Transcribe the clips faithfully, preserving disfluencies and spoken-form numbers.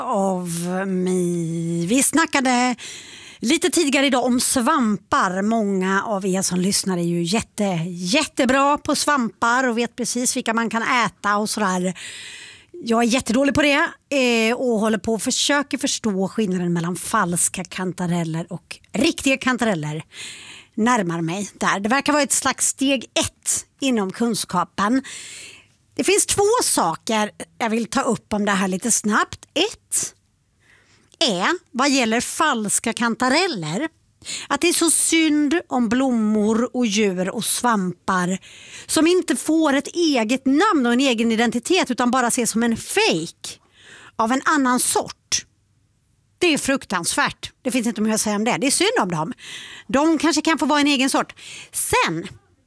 of me. Vi snackade lite tidigare idag om svampar. Många av er som lyssnar är ju jätte, jättebra på svampar och vet precis vilka man kan äta och sådär. Jag är jättedålig på det eh, och håller på att försöka förstå skillnaden mellan falska kantareller och riktiga kantareller. Närmar mig där. Det verkar vara ett slags steg ett inom kunskapen. Det finns två saker jag vill ta upp om det här lite snabbt. Ett är vad gäller falska kantareller att det är så synd om blommor och djur och svampar som inte får ett eget namn och en egen identitet utan bara ses som en fake av en annan sort. Det är fruktansvärt. Det finns inte mer att säga om det. Det är synd om dem. De kanske kan få vara en egen sort. Sen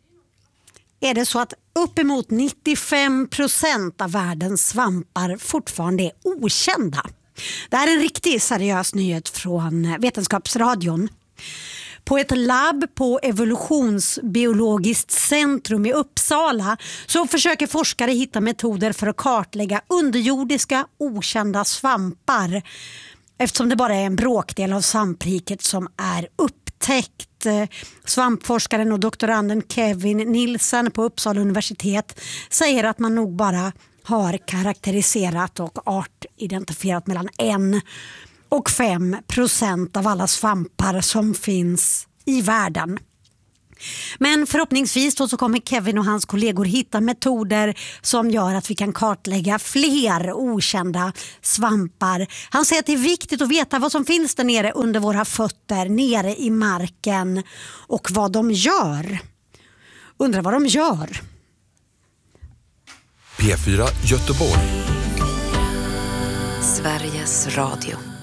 är det så att uppemot nittiofem procent av världens svampar fortfarande är okända. Det här är en riktigt seriös nyhet från Vetenskapsradion. På ett labb på Evolutionsbiologiskt centrum i Uppsala så försöker forskare hitta metoder för att kartlägga underjordiska okända svampar. Eftersom det bara är en bråkdel av svampriket som är upptäckt. Svampforskaren och doktoranden Kevin Nilsson på Uppsala universitet säger att man nog bara har karaktäriserat och artidentifierat mellan en och fem procent av alla svampar som finns i världen. Men förhoppningsvis då så kommer Kevin och hans kollegor hitta metoder som gör att vi kan kartlägga fler okända svampar. Han säger att det är viktigt att veta vad som finns där nere under våra fötter, nere i marken och vad de gör. Undrar vad de gör. P fyra Göteborg. Sveriges Radio.